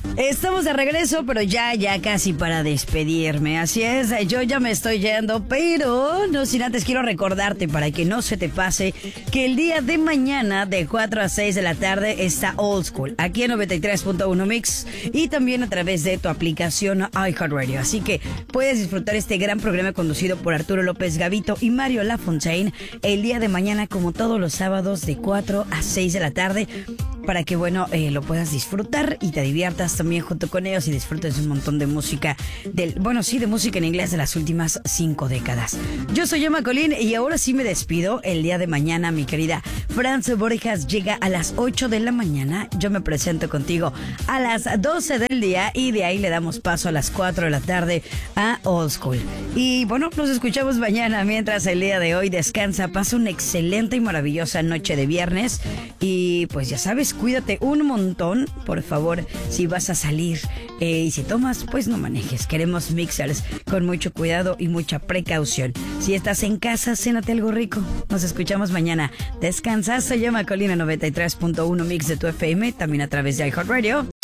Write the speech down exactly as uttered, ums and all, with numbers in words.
Estamos de regreso, pero ya, ya casi para despedirme. Así es, yo ya me estoy yendo, pero no sin antes quiero recordarte para que no se te pase que el día de mañana de cuatro a seis de la tarde está Old School, aquí en noventa y tres punto uno Mix y también a través de tu aplicación iHeartRadio. Así que puedes disfrutar este gran programa conducido por Arturo López Gavito y Mario Lafontaine el día de mañana, como todos los sábados de cuatro a seis de la tarde, para que, bueno, eh, lo puedas disfrutar y te diviertas también junto con ellos y disfrutes un montón de música, del, bueno, sí, de música en inglés de las últimas cinco décadas. Yo soy Emma Colín y ahora sí me despido. El día de mañana, mi querida Franz Borjas llega a las ocho de la mañana. Yo me presento contigo a las doce del día y de ahí le damos paso a las cuatro de la tarde a Old School. Y bueno, nos escuchamos mañana, mientras el día de hoy descansa, pasa una excelente y maravillosa noche de viernes y pues ya sabes, cuídate un montón, por favor, si vas a salir eh, y si tomas, pues no manejes. Queremos mixers con mucho cuidado y mucha precaución. Si estás en casa, cénate algo rico. Nos escuchamos mañana. Descansa. Soy Emma Colina, noventa y tres punto uno Mix de tu F M, también a través de iHeartRadio.